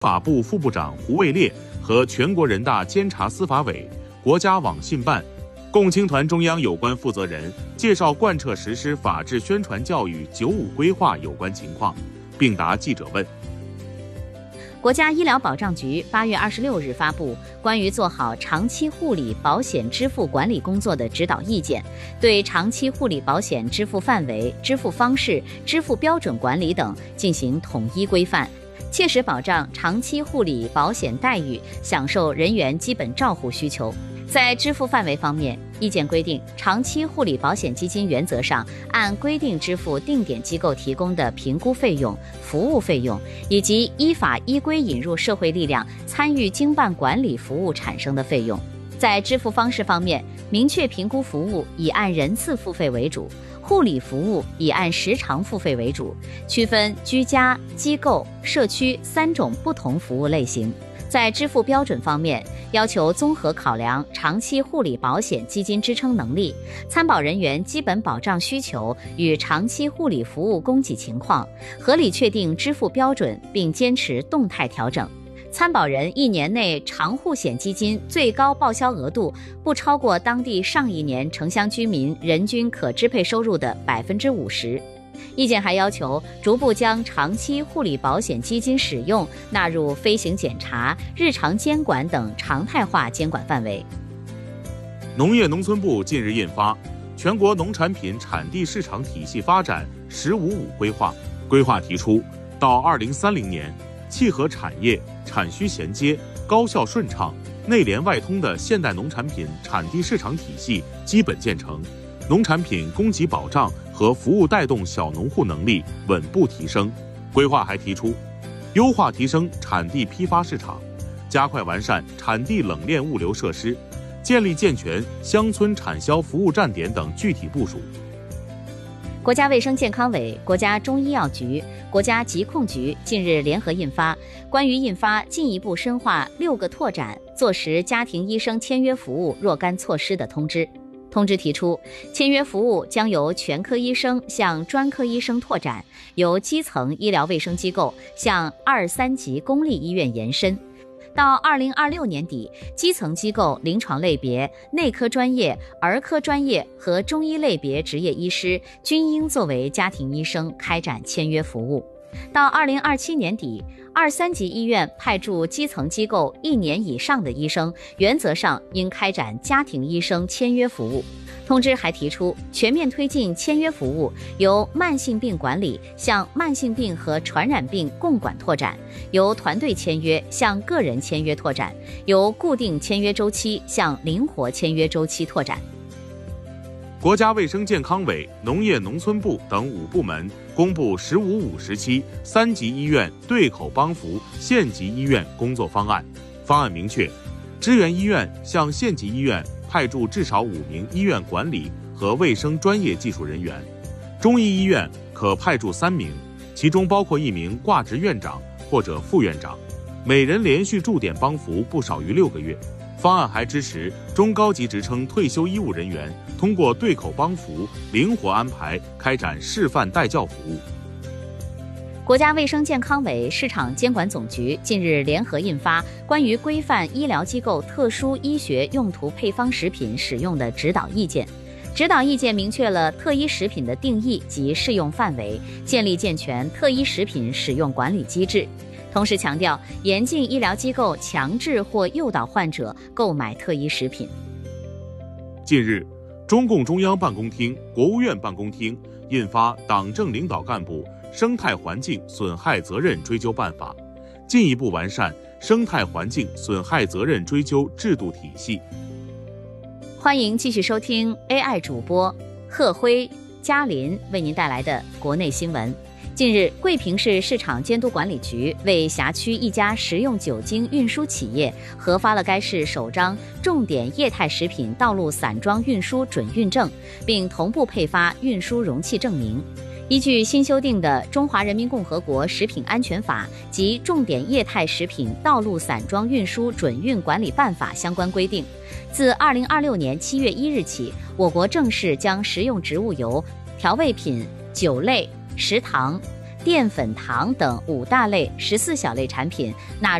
法部副部长胡卫烈和全国人大监察司法委、国家网信办、共青团中央有关负责人介绍贯彻实施法治宣传教育95规划有关情况，并答记者问。 国家医疗保障局8月26日发布关于做好长期护理保险支付管理工作的指导意见，对长期护理保险支付范围、支付方式、支付标准管理等进行统一规范，切实保障长期护理保险待遇享受人员基本照护需求。在支付范围方面，意见规定，长期护理保险基金原则上按规定支付定点机构提供的评估费用、服务费用，以及依法依规引入社会力量参与经办管理服务产生的费用。在支付方式方面，明确评估服务以按人次付费为主，护理服务以按时长付费为主，区分居家、机构、社区3种不同服务类型。在支付标准方面，要求综合考量长期护理保险基金支撑能力、参保人员基本保障需求与长期护理服务供给情况，合理确定支付标准，并坚持动态调整。参保人1年内长护险基金最高报销额度不超过当地上一年城乡居民人均可支配收入的50%。意见还要求逐步将长期护理保险基金使用纳入飞行检查、日常监管等常态化监管范围。 农业农村部近日印发《全国农产品产地市场体系发展“15-5”规划》，规划提出，到2030年，契合产业、产需衔接、高效顺畅、内联外通的现代农产品产地市场体系基本建成，农产品供给保障和服务带动小农户能力稳步提升。规划还提出，优化提升产地批发市场，加快完善产地冷链物流设施，建立健全乡村产销服务站点等具体部署。 国家卫生健康委、国家中医药局、国家疾控局近日联合印发关于印发进一步深化6个拓展坐实家庭医生签约服务若干措施的通知。通知提出，签约服务将由全科医生向专科医生拓展，由基层医疗卫生机构向2、3级公立医院延伸。到2026年底，基层机构临床类别、内科专业、儿科专业和中医类别执业医师均应作为家庭医生开展签约服务。到2027年底，2、3级医院派驻基层机构1年以上的医生，原则上应开展家庭医生签约服务。通知还提出，全面推进签约服务由慢性病管理向慢性病和传染病共管拓展，由团队签约向个人签约拓展，由固定签约周期向灵活签约周期拓展。 国家卫生健康委、农业农村部等5部门公布“15-5”时期3级医院对口帮扶县级医院工作方案。方案明确，支援医院向县级医院派驻至少5名医院管理和卫生专业技术人员，中医医院可派驻3名，其中包括1名挂职院长或者副院长，每人连续驻点帮扶不少于6个月。方案还支持中高级职称退休医务人员通过对口帮扶灵活安排开展示范带教服务。 国家卫生健康委、市场监管总局近日联合印发关于规范医疗机构特殊医学用途配方食品使用的指导意见。指导意见明确了特医食品的定义及适用范围，建立健全特医食品使用管理机制。同时强调，严禁医疗机构强制或诱导患者购买特医食品。 近日，中共中央办公厅、国务院办公厅印发《党政领导干部生态环境损害责任追究办法》，进一步完善生态环境损害责任追究制度体系。 欢迎继续收听 AI 主播贺辉、嘉林为您带来的国内新闻。近日，桂平市市场监督管理局为辖区一家食用酒精运输企业核发了该市首张重点液态食品道路散装运输准运证，并同步配发运输容器证明。依据新修订的《中华人民共和国食品安全法》及《重点液态食品道路散装运输准运管理办法》相关规定，自2026年7月1日起，我国正式将食用植物油、调味品、酒类、食糖、 淀粉、糖等5大类、14小类产品纳